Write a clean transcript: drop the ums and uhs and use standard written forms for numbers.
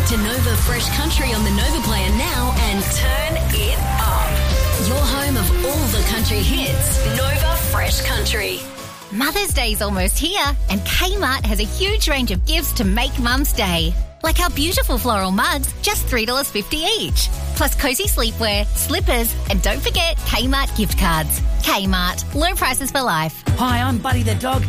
to Nova Fresh Country on the Nova Player now and turn it up. Your home of all the country hits. Nova Fresh Country. Mother's Day's almost here, and Kmart has a huge range of gifts to make Mum's Day. Like our beautiful floral mugs, just $3.50 each. Plus cosy sleepwear, slippers, and don't forget Kmart gift cards. Kmart, low prices for life. Hi, I'm Buddy the dog.